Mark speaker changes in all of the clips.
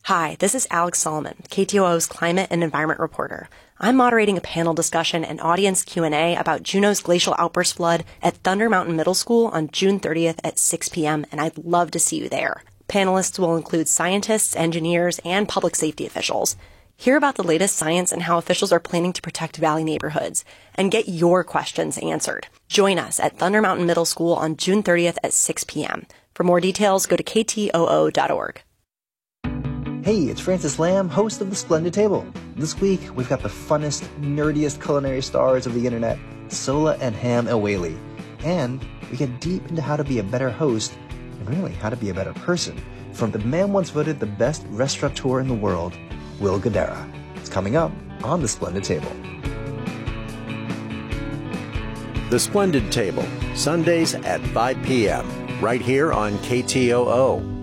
Speaker 1: Hi, this is Alex Solomon, KTOO's climate and environment reporter. I'm moderating a panel discussion and audience Q&A about Juneau's glacial outburst flood at Thunder Mountain Middle School on June 30th at 6 p.m., and I'd love to see you there. Panelists will include scientists, engineers, and public safety officials. Hear about the latest science and how officials are planning to protect valley neighborhoods, and get your questions answered. Join us at Thunder Mountain Middle School on June 30th at 6 p.m. For more details, go to ktoo.org.
Speaker 2: Hey, it's Francis Lamb, host of The Splendid Table. This week, we've got the funnest, nerdiest culinary stars of the internet, Sola and Ham El-Waylly. And we get deep into how to be a better host, and really how to be a better person, from the man once voted the best restaurateur in the world, Will Guidara. It's coming up on The Splendid Table.
Speaker 3: The Splendid Table, Sundays at 5 p.m., right here on KTOO.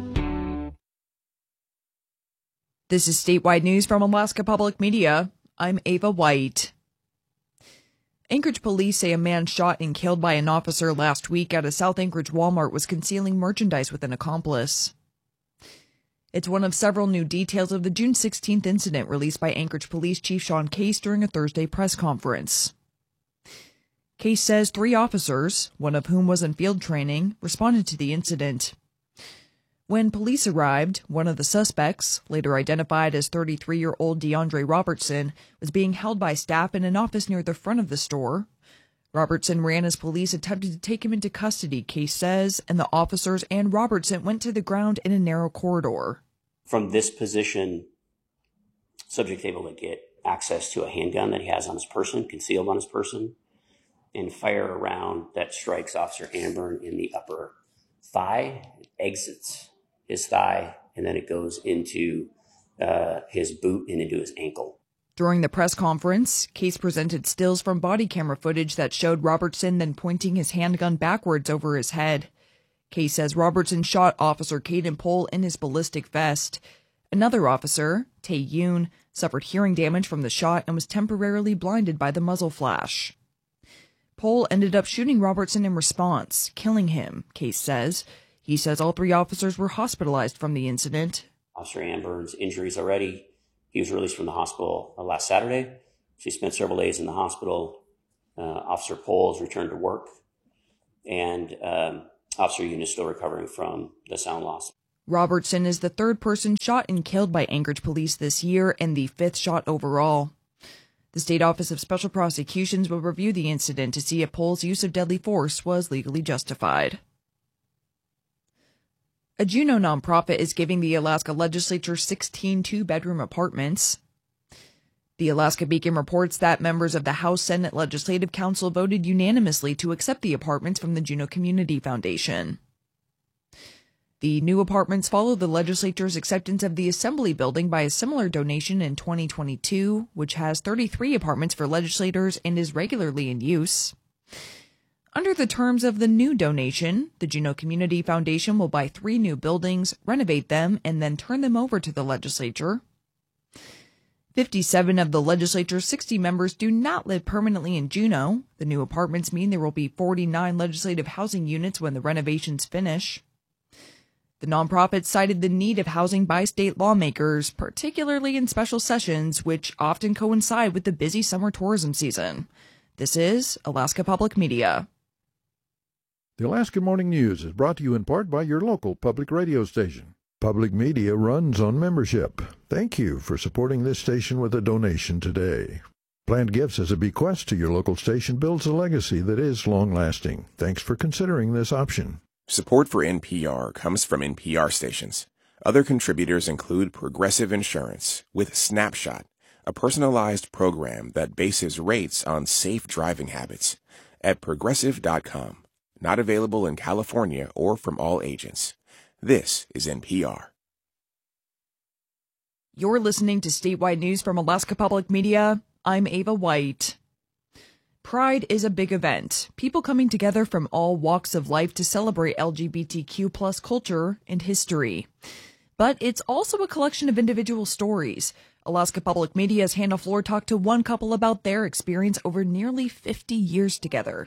Speaker 4: This is statewide news from Alaska Public Media. I'm Ava White. Anchorage police say a man shot and killed by an officer last week at a South Anchorage Walmart was concealing merchandise with an accomplice. It's one of several new details of the June 16th incident released by Anchorage Police Chief Sean Case during a Thursday press conference. Case says 3 officers, one of whom was in field training, responded to the incident. When police arrived, one of the suspects, later identified as 33-year-old DeAndre Robertson, was being held by staff in an office near the front of the store. Robertson ran as police attempted to take him into custody, Case says, and the officers and Robertson went to the ground in a narrow corridor.
Speaker 5: From this position, subject able to get access to a handgun that he has on his person, concealed on his person, and fire a round that strikes Officer Anburn in the upper thigh, exits his thigh, and then it goes into his boot and into his ankle.
Speaker 4: During the press conference, Case presented stills from body camera footage that showed Robertson then pointing his handgun backwards over his head. Case says Robertson shot Officer Caden Pohl in his ballistic vest. Another officer, Tae Yoon, suffered hearing damage from the shot and was temporarily blinded by the muzzle flash. Pohl ended up shooting Robertson in response, killing him, Case says. He says all 3 officers were hospitalized from the incident.
Speaker 5: Officer Anburn's injuries already. He was released from the hospital last Saturday. She spent several days in the hospital. Officer Pohl has returned to work. And Officer Yoon is still recovering from the sound loss.
Speaker 4: Robertson is the 3rd person shot and killed by Anchorage police this year and the 5th shot overall. The State Office of Special Prosecutions will review the incident to see if Pohl's use of deadly force was legally justified. A Juneau nonprofit is giving the Alaska Legislature 16 two-bedroom apartments. The Alaska Beacon reports that members of the House Senate Legislative Council voted unanimously to accept the apartments from the Juneau Community Foundation. The new apartments follow the legislature's acceptance of the Assembly Building by a similar donation in 2022, which has 33 apartments for legislators and is regularly in use. Under the terms of the new donation, the Juneau Community Foundation will buy 3 new buildings, renovate them, and then turn them over to the legislature. 57 of the legislature's 60 members do not live permanently in Juneau. The new apartments mean there will be 49 legislative housing units when the renovations finish. The nonprofit cited the need of housing by state lawmakers, particularly in special sessions, which often coincide with the busy summer tourism season. This is Alaska Public Media.
Speaker 6: The Alaska Morning News is brought to you in part by your local public radio station. Public media runs on membership. Thank you for supporting this station with a donation today. Planned gifts as a bequest to your local station builds a legacy that is long-lasting. Thanks for considering this option.
Speaker 7: Support for NPR comes from NPR stations. Other contributors include Progressive Insurance with Snapshot, a personalized program that bases rates on safe driving habits, at progressive.com. Not available in California or from all agents. This is NPR.
Speaker 4: You're listening to statewide news from Alaska Public Media. I'm Ava White. Pride is a big event. People coming together from all walks of life to celebrate LGBTQ plus culture and history. But it's also a collection of individual stories. Alaska Public Media's Hannah Floor talked to one couple about their experience over nearly 50 years together.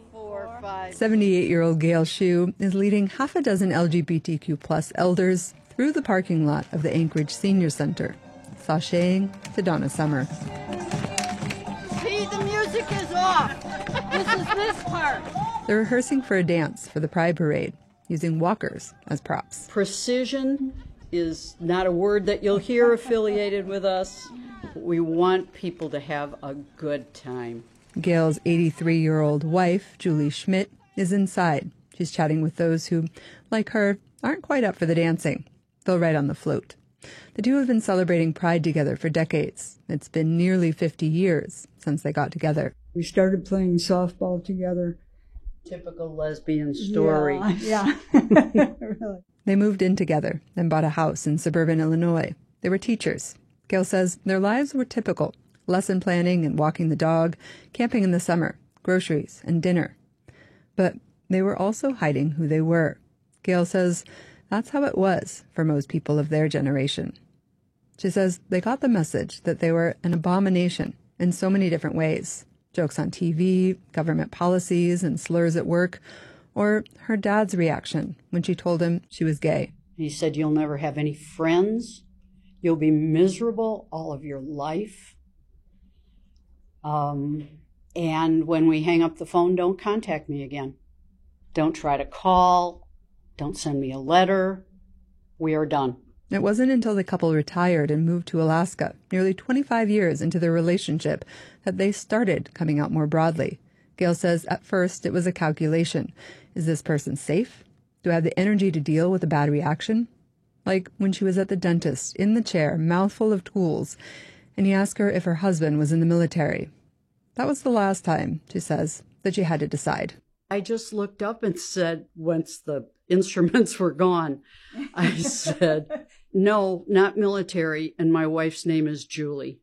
Speaker 8: 78-year-old Gail Shue is leading half a dozen LGBTQ plus elders through the parking lot of the Anchorage Senior Center, sashaying to Donna Summer.
Speaker 9: See, the music is off. This is this part.
Speaker 8: They're rehearsing for a dance for the Pride Parade, using walkers as props.
Speaker 9: Precision is not a word that you'll hear affiliated with us. We want people to have a good time.
Speaker 8: Gail's 83-year-old wife, Julie Schmidt, is inside. She's chatting with those who, like her, aren't quite up for the dancing. They'll ride on the float. The two have been celebrating Pride together for decades. It's been nearly 50 years since they got together.
Speaker 10: We started playing softball together.
Speaker 9: Typical lesbian story.
Speaker 10: Yeah. Really.
Speaker 8: They moved in together and bought a house in suburban Illinois. They were teachers. Gail says their lives were typical. Lesson planning and walking the dog, camping in the summer, groceries and dinner. But they were also hiding who they were. Gail says that's how it was for most people of their generation. She says they got the message that they were an abomination in so many different ways. Jokes on TV, government policies, and slurs at work, or her dad's reaction when she told him she was gay.
Speaker 9: He said, "You'll never have any friends. You'll be miserable all of your life. And when we hang up the phone, don't contact me again. Don't try to call. Don't send me a letter. We are done."
Speaker 8: It wasn't until the couple retired and moved to Alaska, nearly 25 years into their relationship, that they started coming out more broadly. Gail says at first it was a calculation. Is this person safe? Do I have the energy to deal with a bad reaction? Like when she was at the dentist, in the chair, mouthful of tools, and he asked her if her husband was in the military. That was the last time, she says, that she had to decide.
Speaker 9: I just looked up and said, once the instruments were gone, I said, "No, not military, and my wife's name is Julie."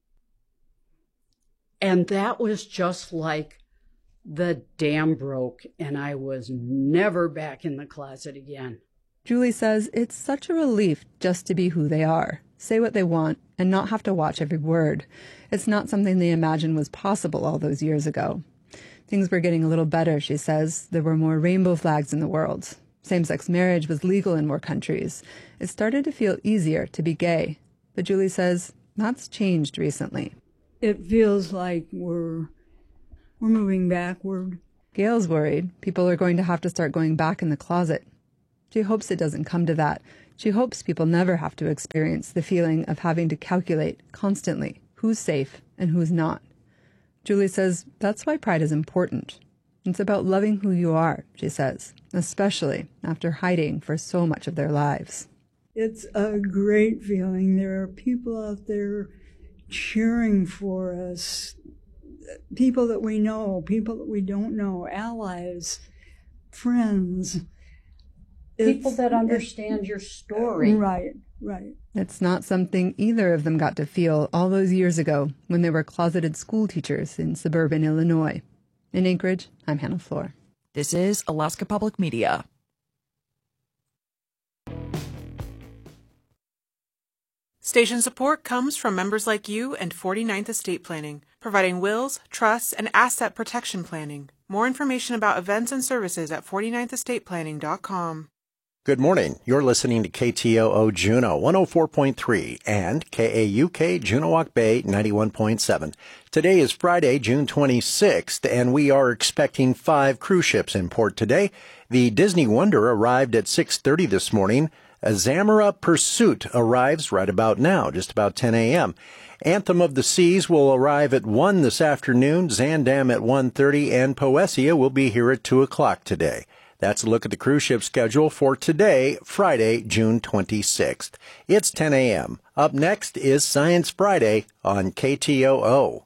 Speaker 9: And that was just like the dam broke, and I was never back in the closet again.
Speaker 8: Julie says it's such a relief just to be who they are, say what they want, and not have to watch every word. It's not something they imagined was possible all those years ago. Things were getting a little better, she says. There were more rainbow flags in the world. Same-sex marriage was legal in more countries. It started to feel easier to be gay. But Julie says that's changed recently.
Speaker 10: It feels like we're moving backward.
Speaker 8: Gail's worried people are going to have to start going back in the closet. She hopes it doesn't come to that. She hopes people never have to experience the feeling of having to calculate constantly who's safe and who's not. Julie says that's why Pride is important. It's about loving who you are, she says, especially after hiding for so much of their lives.
Speaker 10: It's a great feeling. There are people out there cheering for us, people that we know, people that we don't know, allies, friends.
Speaker 9: People that understand your story.
Speaker 10: Right, right.
Speaker 8: It's not something either of them got to feel all those years ago when they were closeted school teachers in suburban Illinois. In Anchorage, I'm Hannah Floor.
Speaker 4: This is Alaska Public Media.
Speaker 11: Station support comes from members like you and 49th Estate Planning, providing wills, trusts, and asset protection planning. More information about events and services at 49thEstatePlanning.com.
Speaker 3: Good morning. You're listening to KTOO Juneau 104.3 and KAUK Junewalk Bay 91.7. Today is Friday, June 26th, and we are expecting 5 cruise ships in port today. The Disney Wonder arrived at 6:30 this morning. A Zamora Pursuit arrives right about now, just about 10 a.m. Anthem of the Seas will arrive at 1 this afternoon, Zandam at 1:30, and Poesia will be here at 2 o'clock today. That's a look at the cruise ship schedule for today, Friday, June 26th. It's 10 a.m. Up next is Science Friday on KTOO.